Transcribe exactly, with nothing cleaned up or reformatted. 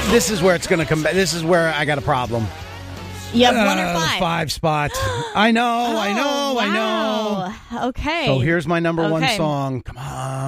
This is where it's going to come back. This is where I got a problem. You have one or Uh, the five? five spot. I know, Oh, I know, I know. wow. Okay. So here's my number one Okay. song. Come on.